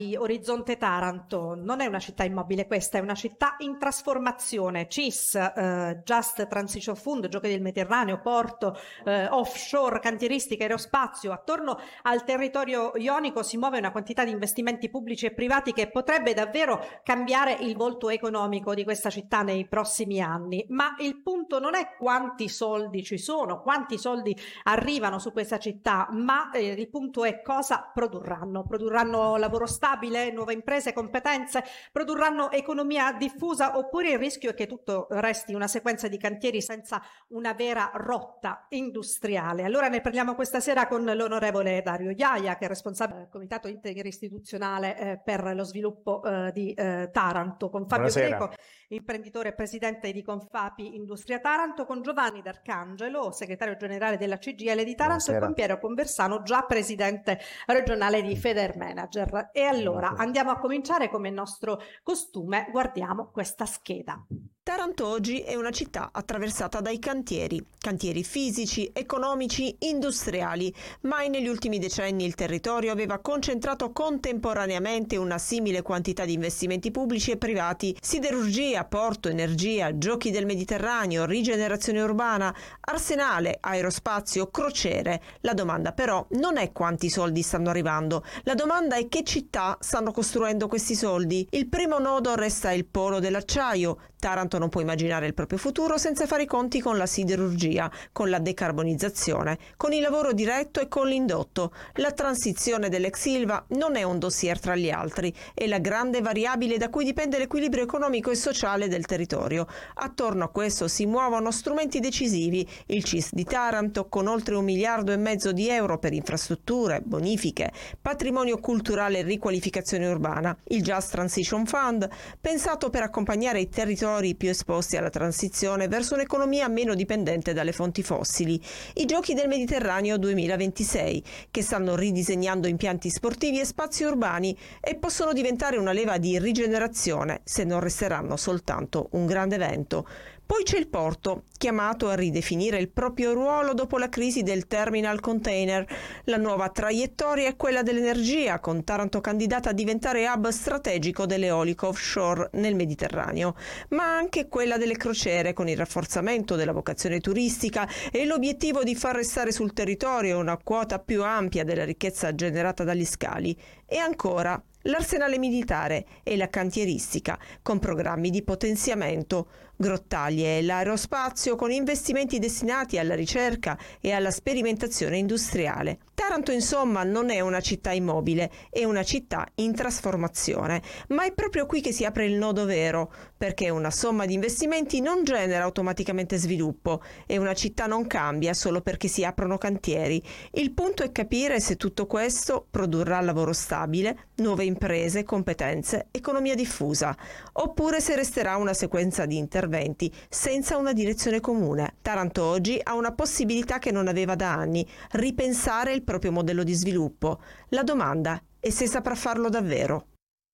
Orizzonte Taranto non è una città immobile, questa è una città in trasformazione. CIS, Just Transition Fund, Giochi del Mediterraneo, porto, offshore, cantieristica, aerospazio. Attorno al territorio ionico si muove una quantità di investimenti pubblici e privati che potrebbe davvero cambiare il volto economico di questa città nei prossimi anni. Ma il punto non è quanti soldi ci sono, quanti soldi arrivano su questa città, ma il punto è cosa produrranno. Produrranno lavoro stabile, nuove imprese, competenze, produrranno economia diffusa, oppure il rischio è che tutto resti una sequenza di cantieri senza una vera rotta industriale. Allora ne parliamo questa sera con l'onorevole Dario Iaia, che è responsabile del Comitato Interistituzionale per lo sviluppo di Taranto, con Fabio Greco, imprenditore e presidente di Confapi Industria Taranto, con Giovanni D'Arcangelo, segretario generale della CGIL di Taranto, e con Piero Conversano, già presidente regionale di Federmanager. E allora andiamo a cominciare, come nostro costume, guardiamo questa scheda. Taranto oggi è una città attraversata dai cantieri fisici, economici, industriali. Mai negli ultimi decenni il territorio aveva concentrato contemporaneamente una simile quantità di investimenti pubblici e privati: siderurgia, porto, energia, giochi del Mediterraneo, rigenerazione urbana, arsenale, aerospazio, crociere. La domanda però non è quanti soldi stanno arrivando, la domanda è che città stanno costruendo questi soldi. Il primo nodo resta il polo dell'acciaio. Taranto non può immaginare il proprio futuro senza fare i conti con la siderurgia, con la decarbonizzazione, con il lavoro diretto e con l'indotto. La transizione dell'ex Ilva non è un dossier tra gli altri, è la grande variabile da cui dipende l'equilibrio economico e sociale del territorio. Attorno a questo si muovono strumenti decisivi: il CIS di Taranto, con oltre 1,5 miliardi di euro per infrastrutture, bonifiche, patrimonio culturale e riqualificazione urbana; il Just Transition Fund, pensato per accompagnare i territori più esposti alla transizione verso un'economia meno dipendente dalle fonti fossili; i Giochi del Mediterraneo 2026, che stanno ridisegnando impianti sportivi e spazi urbani e possono diventare una leva di rigenerazione se non resteranno soltanto un grande evento. Poi c'è il porto, chiamato a ridefinire il proprio ruolo dopo la crisi del terminal container. La nuova traiettoria è quella dell'energia, con Taranto candidata a diventare hub strategico dell'eolico offshore nel Mediterraneo, ma anche quella delle crociere, con il rafforzamento della vocazione turistica e l'obiettivo di far restare sul territorio una quota più ampia della ricchezza generata dagli scali. E ancora l'arsenale militare e la cantieristica, con programmi di potenziamento, Grottaglie e l'aerospazio, con investimenti destinati alla ricerca e alla sperimentazione industriale. Taranto, insomma, non è una città immobile, è una città in trasformazione, ma è proprio qui che si apre il nodo vero, perché una somma di investimenti non genera automaticamente sviluppo e una città non cambia solo perché si aprono cantieri. Il punto è capire se tutto questo produrrà lavoro stabile, nuove imprese, competenze, economia diffusa, oppure se resterà una sequenza di interventi senza una direzione comune. Taranto oggi ha una possibilità che non aveva da anni: ripensare il proprio modello di sviluppo. La domanda è se saprà farlo davvero.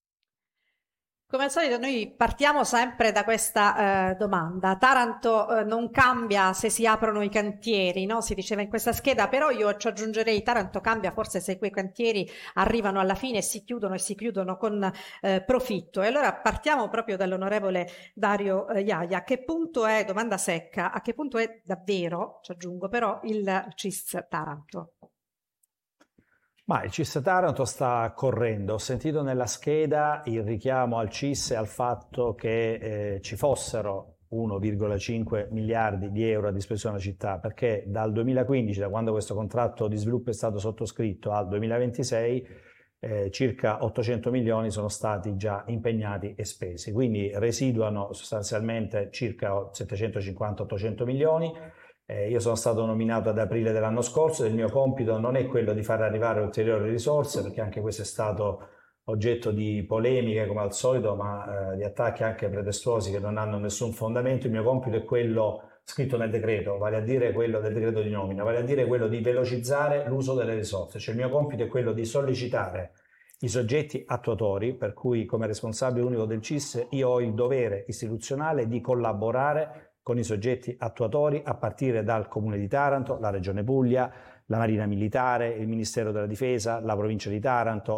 Come al solito noi partiamo sempre da questa domanda. Taranto non cambia se si aprono i cantieri, no? Si diceva in questa scheda, però io ci aggiungerei: Taranto cambia forse se quei cantieri arrivano alla fine e si chiudono con profitto. E allora partiamo proprio dall'onorevole Dario Iaia. A che punto è, domanda secca, a che punto è davvero, ci aggiungo però, il CIS Taranto? Ma il CIS Taranto sta correndo. Ho sentito nella scheda il richiamo al CIS e al fatto che ci fossero 1,5 miliardi di euro a disposizione della città, perché dal 2015, da quando questo contratto di sviluppo è stato sottoscritto, al 2026 circa 800 milioni sono stati già impegnati e spesi, quindi residuano sostanzialmente circa 750-800 milioni. Io sono stato nominato ad aprile dell'anno scorso e il mio compito non è quello di far arrivare ulteriori risorse, perché anche questo è stato oggetto di polemiche come al solito, ma di attacchi anche pretestuosi che non hanno nessun fondamento. Il mio compito è quello scritto nel decreto, vale a dire quello del decreto di nomina, vale a dire quello di velocizzare l'uso delle risorse. Cioè il mio compito è quello di sollecitare i soggetti attuatori, per cui come responsabile unico del CIS io ho il dovere istituzionale di collaborare con i soggetti attuatori, a partire dal Comune di Taranto, la Regione Puglia, la Marina Militare, il Ministero della Difesa, la Provincia di Taranto e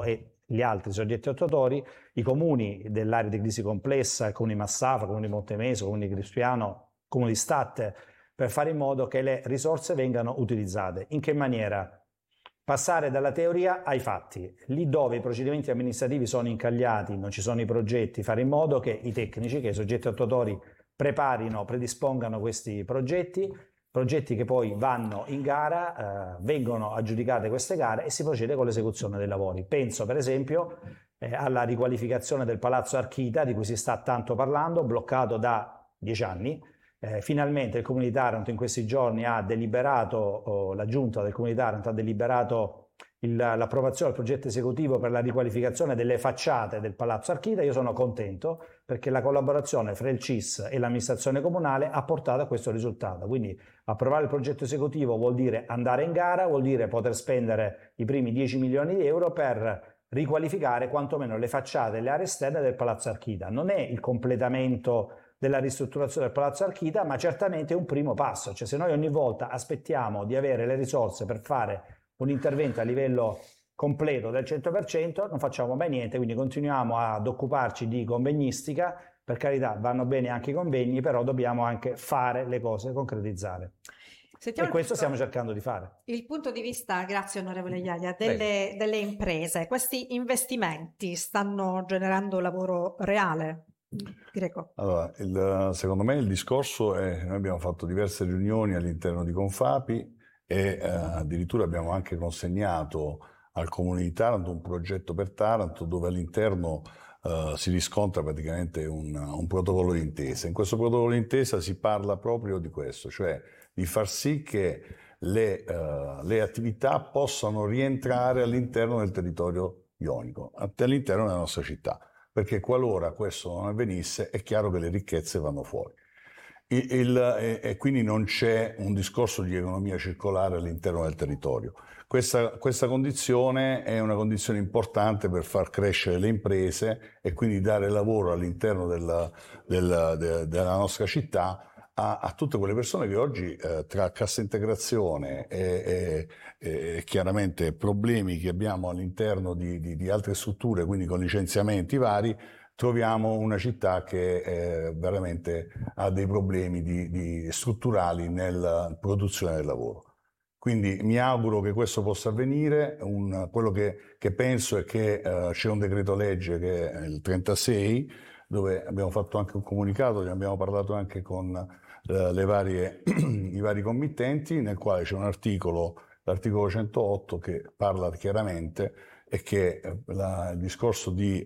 gli altri soggetti attuatori, i comuni dell'area di crisi complessa, il comune di Massafa, il comune di Montemeso, il comune di Crispiano, il comune di Statte, per fare in modo che le risorse vengano utilizzate. In che maniera? Passare dalla teoria ai fatti. Lì dove i procedimenti amministrativi sono incagliati, non ci sono i progetti, fare in modo che i tecnici, che i soggetti attuatori preparino, predispongano questi progetti che poi vanno in gara, vengono aggiudicate queste gare e si procede con l'esecuzione dei lavori. Penso per esempio alla riqualificazione del Palazzo Archita, di cui si sta tanto parlando, bloccato da 10 anni. Finalmente il Comune di Taranto in questi giorni ha deliberato, la Giunta del Comune di Taranto ha deliberato l'approvazione del progetto esecutivo per la riqualificazione delle facciate del Palazzo Archita. Io sono contento perché la collaborazione fra il CIS e l'amministrazione comunale ha portato a questo risultato. Quindi approvare il progetto esecutivo vuol dire andare in gara, vuol dire poter spendere i primi 10 milioni di euro per riqualificare quantomeno le facciate e le aree esterne del Palazzo Archita. Non è il completamento della ristrutturazione del Palazzo Archita, ma certamente è un primo passo. Cioè, se noi ogni volta aspettiamo di avere le risorse per fare un intervento a livello completo del 100%, non facciamo mai niente, quindi continuiamo ad occuparci di convegnistica. Per carità, vanno bene anche i convegni, però dobbiamo anche fare le cose, concretizzare. E questo stiamo cercando di fare. Il punto di vista, grazie onorevole Iaia, delle imprese. Questi investimenti stanno generando lavoro reale? Greco. Allora, secondo me il discorso è, noi abbiamo fatto diverse riunioni all'interno di Confapi e addirittura abbiamo anche consegnato al Comune di Taranto un progetto per Taranto dove all'interno si riscontra praticamente un protocollo d'intesa. In questo protocollo d'intesa si parla proprio di questo, cioè di far sì che le attività possano rientrare all'interno del territorio ionico, all'interno della nostra città. Perché qualora questo non avvenisse è chiaro che le ricchezze vanno fuori. E quindi non c'è un discorso di economia circolare all'interno del territorio. Questa condizione è una condizione importante per far crescere le imprese e quindi dare lavoro all'interno della nostra città a tutte quelle persone che oggi tra cassa integrazione e chiaramente problemi che abbiamo all'interno di altre strutture, quindi con licenziamenti vari, troviamo una città che veramente ha dei problemi strutturali nella produzione del lavoro. Quindi mi auguro che questo possa avvenire. Quello che penso è che c'è un decreto legge che è il 36, dove abbiamo fatto anche un comunicato, ne abbiamo parlato anche con i vari committenti, nel quale c'è un articolo, l'articolo 108, che parla chiaramente e che il discorso di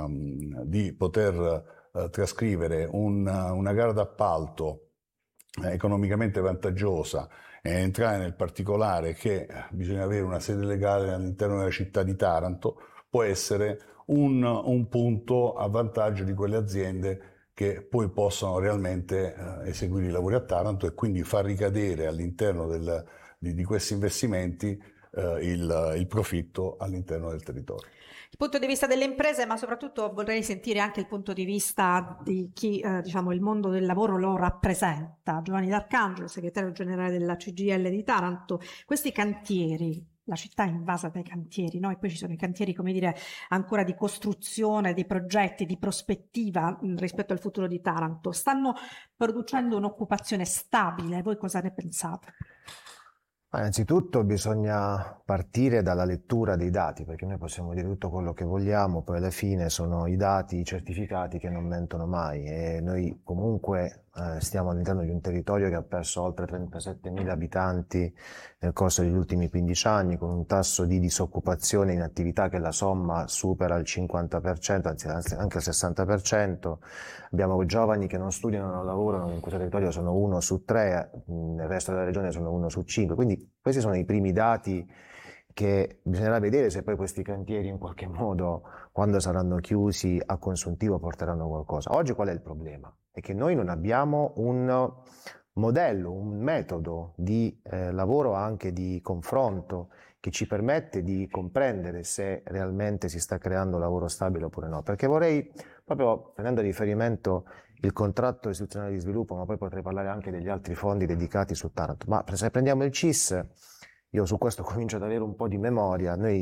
poter trascrivere una gara d'appalto economicamente vantaggiosa e entrare nel particolare che bisogna avere una sede legale all'interno della città di Taranto può essere un punto a vantaggio di quelle aziende che poi possono realmente eseguire i lavori a Taranto e quindi far ricadere all'interno di questi investimenti il profitto all'interno del territorio. Il punto di vista delle imprese, ma soprattutto vorrei sentire anche il punto di vista di chi il mondo del lavoro lo rappresenta. Giovanni D'Arcangelo, segretario generale della CGIL di Taranto. Questi cantieri, la città è invasa dai cantieri, no? E poi ci sono i cantieri, come dire, ancora di costruzione, di progetti, di prospettiva rispetto al futuro di Taranto. Stanno producendo un'occupazione stabile. Voi cosa ne pensate? Innanzitutto bisogna partire dalla lettura dei dati, perché noi possiamo dire tutto quello che vogliamo, poi alla fine sono i dati, i certificati che non mentono mai, e noi comunque stiamo all'interno di un territorio che ha perso oltre 37.000 abitanti nel corso degli ultimi 15 anni, con un tasso di disoccupazione in attività che la somma supera il 50%, anzi anche il 60%. Abbiamo giovani che non studiano, non lavorano, in questo territorio sono 1 su 3, nel resto della regione sono 1 su 5, quindi questi sono i primi dati che bisognerà vedere se poi questi cantieri in qualche modo, quando saranno chiusi a consuntivo, porteranno qualcosa. Oggi qual è il problema? È che noi non abbiamo un modello, un metodo di lavoro, anche di confronto, che ci permette di comprendere se realmente si sta creando lavoro stabile oppure no. Perché vorrei, proprio prendendo a riferimento il contratto istituzionale di sviluppo, ma poi potrei parlare anche degli altri fondi dedicati su Taranto, ma se prendiamo il CIS, io su questo comincio ad avere un po' di memoria. Noi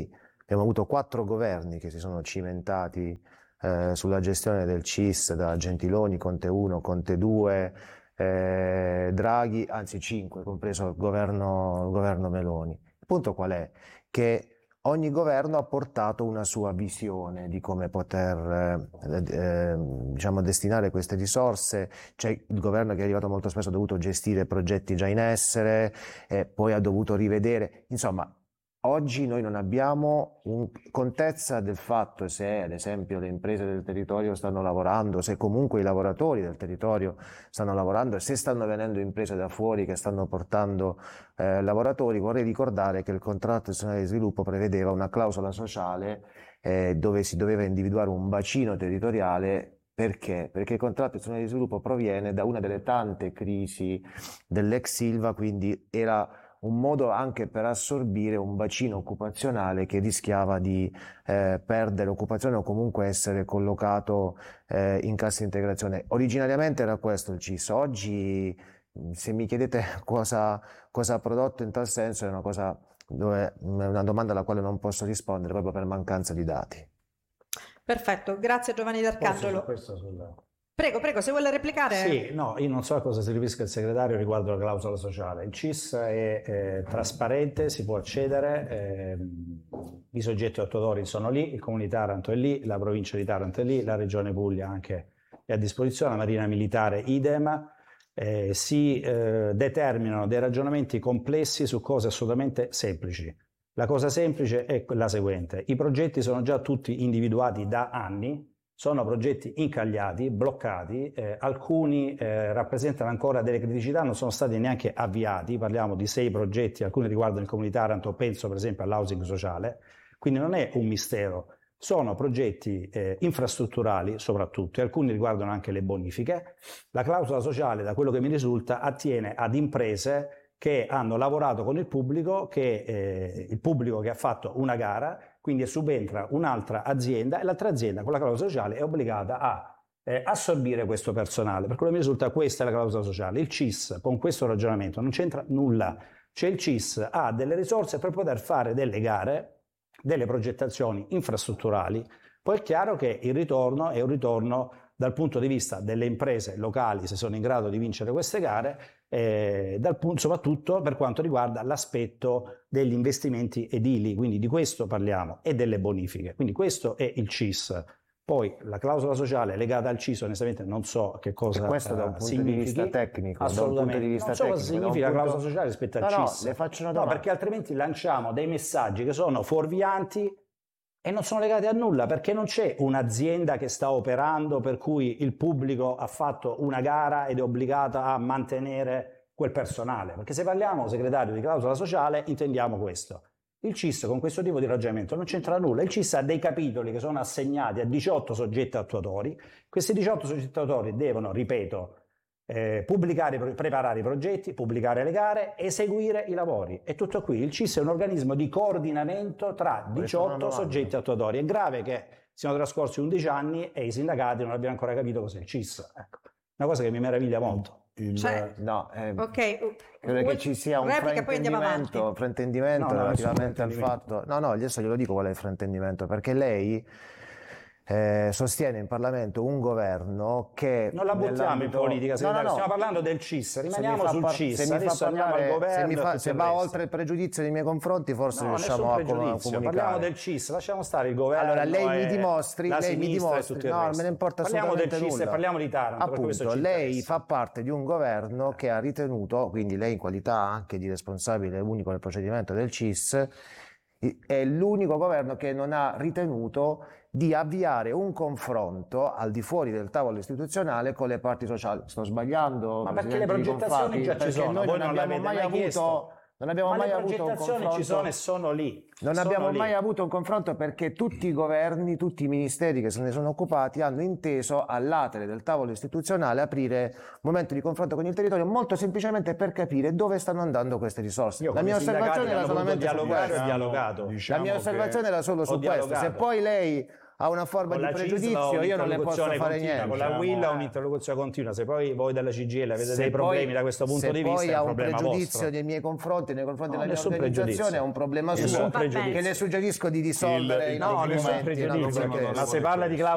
Abbiamo avuto 4 governi che si sono cimentati sulla gestione del CIS, da Gentiloni, Conte 1, Conte 2, Draghi, anzi 5, compreso il governo Meloni. Il punto qual è? Che ogni governo ha portato una sua visione di come poter diciamo, destinare queste risorse. C'è il governo che è arrivato molto spesso, ha dovuto gestire progetti già in essere, poi ha dovuto rivedere. Insomma, oggi noi non abbiamo contezza del fatto se ad esempio le imprese del territorio stanno lavorando, se comunque i lavoratori del territorio stanno lavorando, se stanno venendo imprese da fuori che stanno portando lavoratori. Vorrei ricordare che il contratto nazionale di sviluppo prevedeva una clausola sociale dove si doveva individuare un bacino territoriale. Perché? Perché il contratto nazionale di sviluppo proviene da una delle tante crisi dell'ex Ilva, quindi era un modo anche per assorbire un bacino occupazionale che rischiava di perdere occupazione o comunque essere collocato in cassa integrazione. Originariamente era questo il CIS. Oggi, se mi chiedete cosa ha prodotto in tal senso, è una domanda alla quale non posso rispondere proprio per mancanza di dati. Perfetto, grazie Giovanni D'Arcangelo. Prego, se vuole replicare. Sì, no, io non so a cosa si riferisca il segretario riguardo la clausola sociale. Il CIS è trasparente, si può accedere, i soggetti attuatori sono lì, il Comune di Taranto è lì, la provincia di Taranto è lì, la Regione Puglia anche è a disposizione, la Marina Militare idem. Si determinano dei ragionamenti complessi su cose assolutamente semplici. La cosa semplice è la seguente: i progetti sono già tutti individuati da anni. Sono progetti incagliati, bloccati, alcuni rappresentano ancora delle criticità, non sono stati neanche avviati, parliamo di 6 progetti, alcuni riguardano il Comune di Taranto, penso per esempio all'housing sociale, quindi non è un mistero, sono progetti infrastrutturali soprattutto, e alcuni riguardano anche le bonifiche. La clausola sociale, da quello che mi risulta, attiene ad imprese che hanno lavorato con il pubblico che ha fatto una gara, quindi subentra un'altra azienda e l'altra azienda con la clausola sociale è obbligata a assorbire questo personale. Per quello che mi risulta, questa è la clausola sociale. Il CIS con questo ragionamento non c'entra nulla, cioè il CIS ha delle risorse per poter fare delle gare, delle progettazioni infrastrutturali. Poi è chiaro che il ritorno è un ritorno dal punto di vista delle imprese locali, se sono in grado di vincere queste gare, soprattutto per quanto riguarda l'aspetto degli investimenti edili, quindi di questo parliamo, e delle bonifiche. Quindi questo è il CIS. Poi la clausola sociale legata al CIS, onestamente non so che cosa significhi. Questo da un punto di vista tecnico. Assolutamente. Non so cosa significa la clausola sociale rispetto al CIS. No, le faccio una domanda. No, perché altrimenti lanciamo dei messaggi che sono fuorvianti e non sono legati a nulla, perché non c'è un'azienda che sta operando per cui il pubblico ha fatto una gara ed è obbligata a mantenere quel personale. Perché se parliamo, segretario, di clausola sociale, intendiamo questo. Il CIS con questo tipo di ragionamento non c'entra nulla. Il CIS ha dei capitoli che sono assegnati a 18 soggetti attuatori. Questi 18 soggetti attuatori devono, ripeto, preparare i progetti, pubblicare le gare, eseguire i lavori. E tutto qui. Il CIS è un organismo di coordinamento tra 18 soggetti attuatori. È grave che siano trascorsi 11 anni e i sindacati non abbiano ancora capito cos'è il CIS. Ecco. Una cosa che mi meraviglia molto. Ok, credo che ci sia un fraintendimento relativamente al fatto. No, adesso glielo dico qual è il fraintendimento, perché lei sostiene in Parlamento un governo che non la buttiamo in politica, stiamo parlando del CIS, rimaniamo sul CIS. Adesso andiamo al governo, se va oltre il pregiudizio nei miei confronti, forse riusciamo a comunicare. Parliamo del CIS, lasciamo stare il governo. Allora lei mi dimostri, no, me ne importa parliamo assolutamente del CIS nulla. E parliamo di Taranto. Appunto, lei fa parte di un governo che ha ritenuto, quindi lei in qualità anche di responsabile unico del procedimento del CIS, è l'unico governo che non ha ritenuto di avviare un confronto al di fuori del tavolo istituzionale con le parti sociali. Sto sbagliando? Ma perché le progettazioni già ci sono, noi non abbiamo mai avuto un confronto. Ci sono e sono lì. Non abbiamo mai avuto un confronto perché tutti i governi, tutti i ministeri che se ne sono occupati hanno inteso all'atere del tavolo istituzionale aprire momenti di confronto con il territorio, molto semplicemente per capire dove stanno andando queste risorse. La mia osservazione era solamente su questo. Dialogato. La mia osservazione era solo su questo. Se poi lei ha una forma Con di la CISL pregiudizio, io non le posso fare continua, niente. con la Will ha un'interlocuzione continua, se poi voi della CGIL avete dei problemi da questo punto di vista, se poi è ha un un problema pregiudizio vostro. nei miei confronti, nei confronti No, della mia nessun organizzazione, pregiudizio. è un problema Nessun suo pregiudizio. che le suggerisco di risolvere in No, altri nessun momenti, pregiudizio. perché- Ma se parla di